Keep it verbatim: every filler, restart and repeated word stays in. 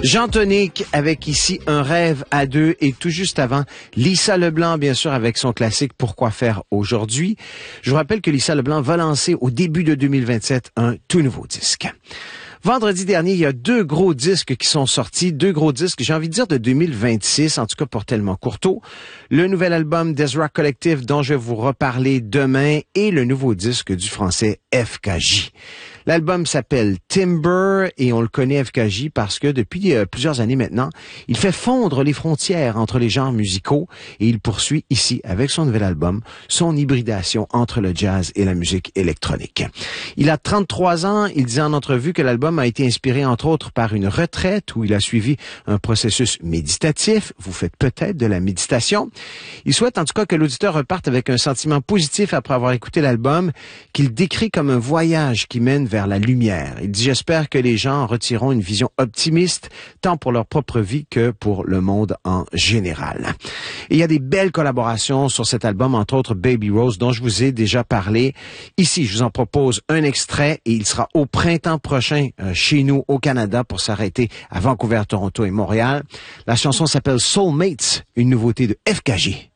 Jean Tonique avec ici Un rêve à deux et tout juste avant, Lisa Leblanc, bien sûr, avec son classique Pourquoi faire aujourd'hui. Je vous rappelle que Lisa Leblanc va lancer au début de deux mille vingt-sept un tout nouveau disque. Vendredi dernier, il y a deux gros disques qui sont sortis, deux gros disques, j'ai envie de dire de deux mille vingt-six, en tout cas pour Tellement Courteau. Le nouvel album d'Ezra Collective dont je vais vous reparler demain et le nouveau disque du français F K J. L'album s'appelle Timber et on le connaît F K J parce que depuis euh, plusieurs années maintenant, il fait fondre les frontières entre les genres musicaux et il poursuit ici avec son nouvel album son hybridation entre le jazz et la musique électronique. Il a trente-trois ans, il disait en entrevue que l'album a été inspiré entre autres par une retraite où il a suivi un processus méditatif. Vous faites peut-être de la méditation. Il souhaite en tout cas que l'auditeur reparte avec un sentiment positif après avoir écouté l'album qu'il décrit comme un voyage qui mène vers vers la lumière. Il dit « J'espère que les gens en retireront une vision optimiste, tant pour leur propre vie que pour le monde en général. » Et il y a des belles collaborations sur cet album, entre autres Baby Rose, dont je vous ai déjà parlé. Ici, je vous en propose un extrait et il sera au printemps prochain euh, chez nous au Canada pour s'arrêter à Vancouver, Toronto et Montréal. La chanson s'appelle Soulmates, une nouveauté de F K J.